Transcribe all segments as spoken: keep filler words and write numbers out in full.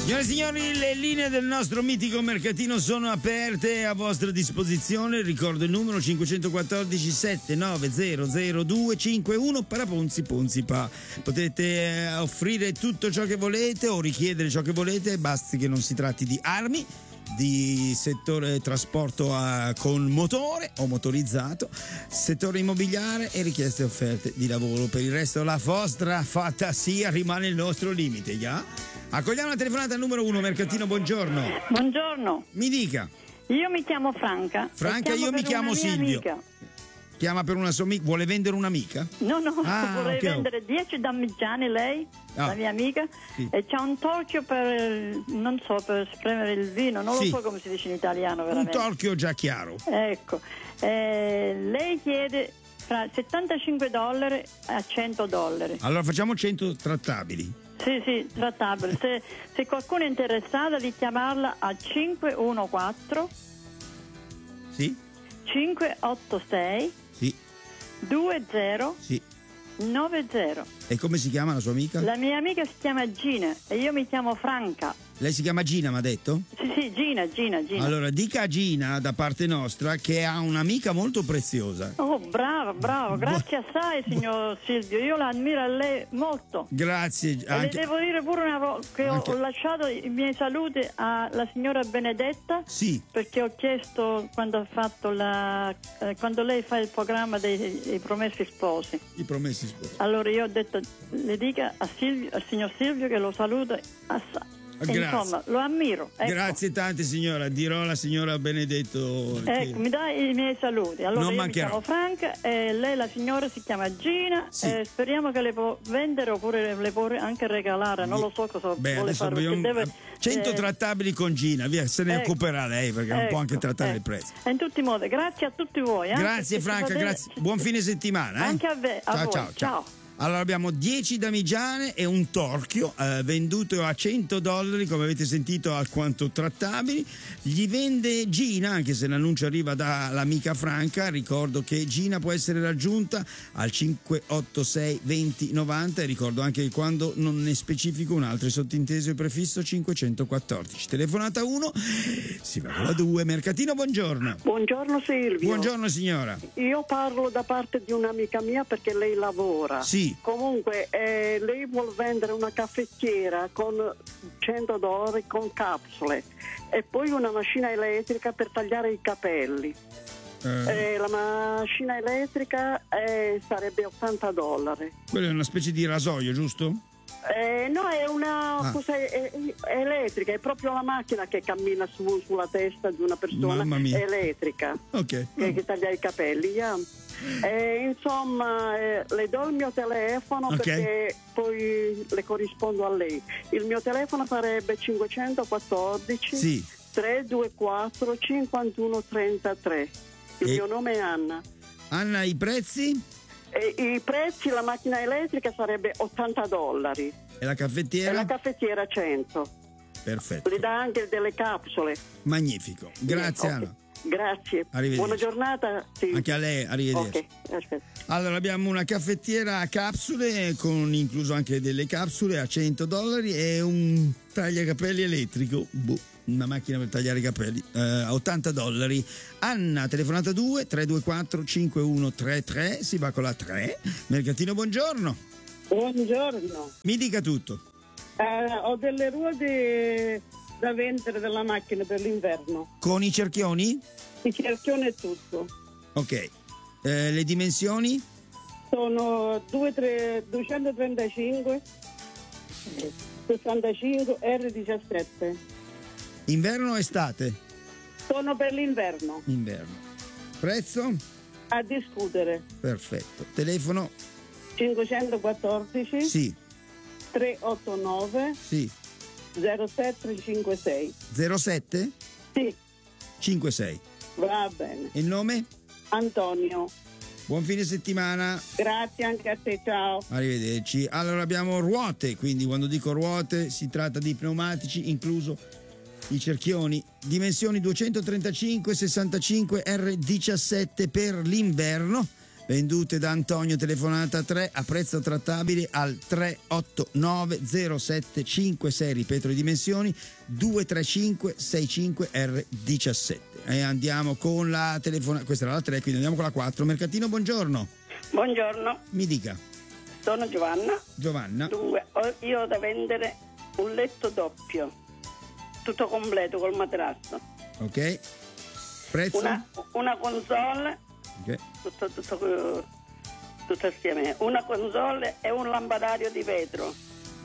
Signore e signori, le linee del nostro mitico mercatino sono aperte a vostra disposizione. Ricordo il numero cinquecentoquattordici sette nove zero zero due cinque uno para Ponzi Ponzi Pa. Potete eh, offrire tutto ciò che volete o richiedere ciò che volete, basti che non si tratti di armi, di settore trasporto a, con motore o motorizzato, settore immobiliare e richieste e offerte di lavoro. Per il resto la vostra fantasia rimane il nostro limite, yeah? Accogliamo la telefonata al numero uno, mercatino, buongiorno. Buongiorno. Mi dica. Io mi chiamo Franca. Franca, io mi chiamo Silvio. Amica. Chiama per una sua amica, vuole vendere un'amica? No, no, ah, vorrei okay. vendere dieci damigiani, lei, ah. la mia amica, sì. E c'ha un torchio per, non so, per spremere il vino, non sì. lo so come si dice in italiano veramente. Un torchio già chiaro. Ecco, eh, lei chiede fra settantacinque dollari a cento dollari. Allora facciamo cento trattabili. Sì, sì, trattabile. Se, se qualcuno è interessato di chiamarla a cinque uno quattro Sì. cinque otto sei Sì. due zero Sì. nove zero. E come si chiama la sua amica? La mia amica si chiama Gina e io mi chiamo Franca. Lei si chiama Gina, mi ha detto? Sì, sì, Gina, Gina, Gina. Allora, dica a Gina da parte nostra che ha un'amica molto preziosa. Oh, bravo, bravo. Grazie assai, signor Silvio. Io la ammiro a lei molto. Grazie. E Anche... le devo dire pure una volta che anche... ho lasciato i miei saluti alla signora Benedetta. Sì. Perché ho chiesto quando ha fatto la eh, quando lei fa il programma dei, dei promessi sposi. I promessi sposi. Allora io ho detto, le dica a Silvio, al signor Silvio che lo saluto assai. Grazie. Insomma, lo ammiro. Ecco. Grazie tante signora, dirò alla signora Benedetto. Ecco, che... mi dai i miei saluti. Allora non io mancherò. mi chiamo Franca e lei la signora si chiama Gina, sì. E speriamo che le può vendere oppure le può anche regalare, non lo so cosa Beh, vuole fare. Abbiamo... Deve, cento eh... trattabili con Gina, via, se ne ecco. occuperà lei perché non ecco. può anche trattare ecco. il prezzo. In tutti i modi, grazie a tutti voi. Eh? Grazie Franca, grazie. Buon fine settimana. Eh? Anche a, ve, a ciao, voi. Ciao, ciao. ciao. Allora abbiamo dieci damigiane e un torchio eh, venduto a cento dollari, come avete sentito, alquanto trattabili. Gli vende Gina, anche se l'annuncio arriva dall'amica Franca. Ricordo che Gina può essere raggiunta al cinque otto sei venti novanta e ricordo anche che quando non ne specifico un altro è sottinteso e prefisso cinquecentoquattordici. Telefonata uno, si va con la due. Mercatino, buongiorno. Buongiorno Silvio. Buongiorno signora. Io parlo da parte di un'amica mia perché lei lavora. Sì. Comunque eh, lei vuol vendere una caffettiera con cento dollari con capsule e poi una macchina elettrica per tagliare i capelli. Eh. Eh, la macchina elettrica eh, sarebbe ottanta dollari. Quello è una specie di rasoio, giusto? Eh, no, è una ah. cosa è, è elettrica, è proprio la macchina che cammina su, sulla testa di una persona elettrica, okay. che, che taglia i capelli. Yeah. Eh, insomma, eh, le do il mio telefono, okay, perché poi le corrispondo a lei. Il mio telefono sarebbe cinquecentoquattordici sì. trecentoventiquattro cinquantuno trentatré. Il e... mio nome è Anna. Anna, i prezzi? E i prezzi, la macchina elettrica sarebbe ottanta dollari. E la caffettiera? E la caffettiera cento. Perfetto. Le dà anche delle capsule. Magnifico. Grazie okay. Anna. Grazie. Buona giornata. Sì. Anche a lei, arrivederci. Okay. Allora abbiamo una caffettiera a capsule con incluso anche delle capsule a cento dollari e un tagliacapelli elettrico. Boh. Una macchina per tagliare i capelli eh, a ottanta dollari. Anna, telefonata due tre due quattro cinque uno tre tre, si va con la tre. Mercatino, buongiorno. Buongiorno. Mi dica tutto. Eh, ho delle ruote da vendere della macchina per l'inverno. Con i cerchioni? I cerchioni e tutto. Ok. Eh, le dimensioni? Sono duecentotrentacinque sessantacinque erre diciassette. Inverno o estate? Sono per l'inverno. Inverno. Prezzo? A discutere. Perfetto. Telefono? cinquecentoquattordici sì. trecentottantanove sì. zero sette cinquantasei. zero sette? Sì. cinquantasei. Va bene. E il nome? Antonio. Buon fine settimana. Grazie anche a te, ciao. Arrivederci. Allora abbiamo ruote, quindi quando dico ruote si tratta di pneumatici, incluso i cerchioni. Dimensioni duecentotrentacinque sessantacinque erre diciassette per l'inverno. vendute da Antonio, telefonata tre, a prezzo trattabile al tre otto nove zero sette cinque sei, ripeto le dimensioni, due tre cinque sei cinque R diciassette. E andiamo con la telefonata, questa era la tre, quindi andiamo con la quattro. Mercatino, buongiorno. Buongiorno. Mi dica. Sono Giovanna. Giovanna. Dunque, io ho da vendere un letto doppio, tutto completo col materasso. Ok. Prezzo? Una, una console, Ok. tutto, tutto, tutto assieme. Una console e un lampadario di vetro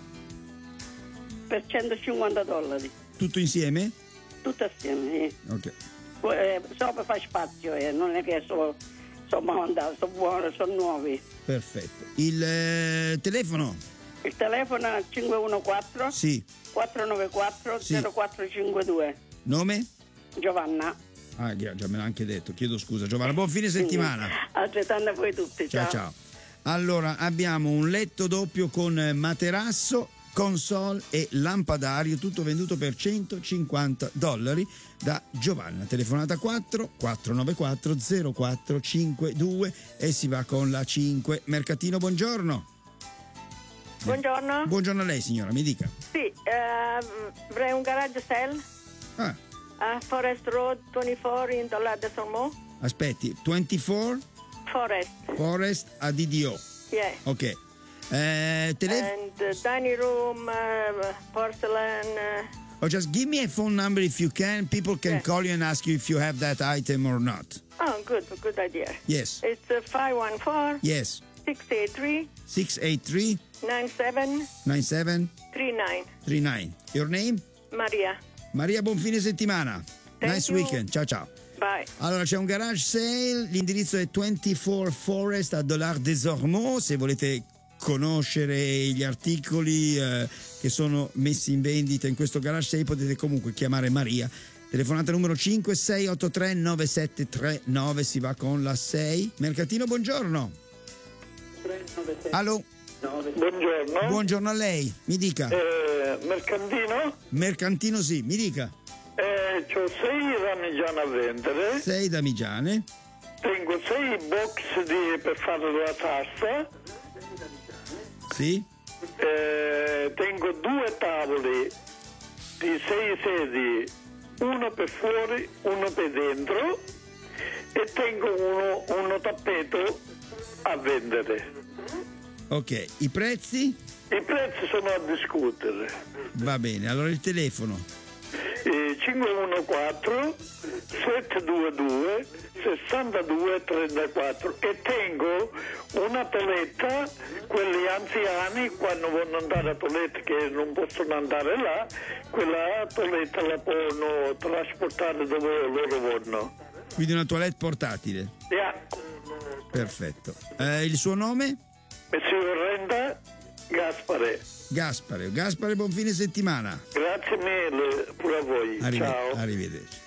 per centocinquanta dollari. Tutto insieme? Tutto assieme, sì. Ok. Eh, sopra fa spazio, eh, non è che sono, sono mandato, sono buono, sono nuovi. Perfetto. Il eh, telefono? Il telefono è cinque uno quattro Sì. quattro nove quattro Sì. zero quattro cinque due. Nome? Giovanna. Ah, già già me l'ha anche detto, chiedo scusa. Giovanna, buon fine settimana. Altrettanto a voi tutti, Ciao ciao. ciao. Allora, abbiamo un letto doppio con materasso, console e lampadario, tutto venduto per centocinquanta dollari da Giovanna. Telefonata quattro quattro nove quattro zero quattro cinque due e si va con la cinque. Mercatino, buongiorno. Buongiorno. Buongiorno a lei, signora, mi dica. Sì, eh, avrei un garage sale Ah, a Forest Road ventiquattro in Dollard de Sormeau. aspetti, ventiquattro Forest, Forest a D D O. yeah. Ok. Eh, telefono. And uh, dining room, uh, porcelain. Uh, Oh, just give me a phone number if you can. People can Yeah. call you and ask you if you have that item or not. oh, good, good idea. Yes. It's uh, five one four, Yes. six eight three, six eight three nine seven nine seven three nine. three nine. Your name? Maria, Maria, buon fine settimana. Thank Nice you. weekend. Ciao ciao. bye. Allora, c'è un garage sale, l'indirizzo è ventiquattro Forest a Dollard des Ormeaux. Se volete conoscere gli articoli eh, che sono messi in vendita in questo garage sale, potete comunque chiamare Maria. Telefonata numero cinque sei otto tre nove sette tre nove, si va con la sei. Mercatino, buongiorno. Allo? Buongiorno. Buongiorno a lei, mi dica. Eh, mercantino? Mercantino, sì, mi dica. Eh, c'ho sei ramigiane a vendere, sei damigiane. tengo sei box di, per fare la tassa, Sì. eh, tengo due tavoli di sei sedie, uno per fuori, uno per dentro, e tengo uno, uno tappeto a vendere. Ok, i prezzi? I prezzi sono a discutere. Va bene, allora il telefono. Eh, cinque uno quattro sette due due sei due tre quattro, e tengo una toletta, quelli anziani quando vogliono andare a toletta che non possono andare là, quella toletta la possono trasportare dove loro vogliono. Quindi una toilette portatile. Yeah. Perfetto. Eh, il suo nome? Monsieur Renda Gaspare. Gaspare. Gaspare, buon fine settimana. Grazie mille pure a voi. Arrive- Ciao. Arrivederci.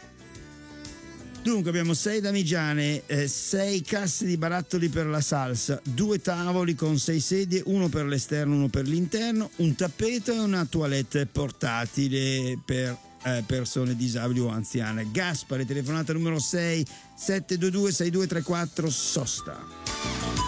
Dunque abbiamo sei damigiane, eh, sei casse di barattoli per la salsa, due tavoli con sei sedie, uno per l'esterno, uno per l'interno, un tappeto e una toilette portatile per eh, persone disabili o anziane. Gaspare, telefonata numero sei sette due due sei due tre quattro, Sosta.